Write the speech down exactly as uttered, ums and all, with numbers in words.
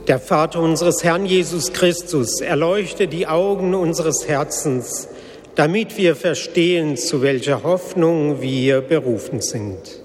Der Vater unseres Herrn Jesus Christus erleuchte die Augen unseres Herzens, damit wir verstehen, zu welcher Hoffnung wir berufen sind.